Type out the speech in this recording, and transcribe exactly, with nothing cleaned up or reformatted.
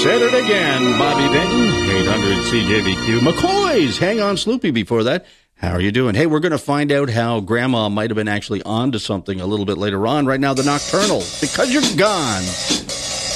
Said it again, Bobby Benton, eight hundred C J B Q. McCoy's Hang On Sloopy before that. How are you doing? Hey, we're going to find out how Grandma might have been actually onto something a little bit later on. Right now, the Nocturnal, Because You're Gone.